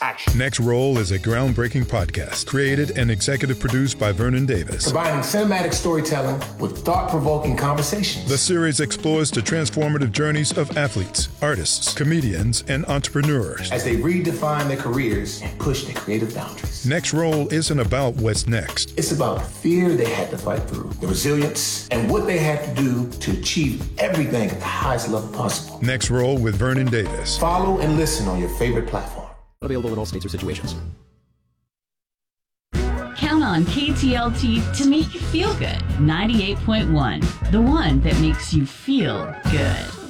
action. Next Roll is a groundbreaking podcast created and executive produced by Vernon Davis. Combining cinematic storytelling with thought-provoking conversations. The series explores the transformative journeys of athletes, artists, comedians, and entrepreneurs as they redefine their careers and push their creative boundaries. Next Roll isn't about what's next. It's about the fear they had to fight through, the resilience, and what they had to do to achieve everything at the highest level possible. Next Roll with Vernon Davis. Follow and listen on your favorite platform. Available in all states or situations. Count on KTLT to make you feel good. 98.1, the one that makes you feel good.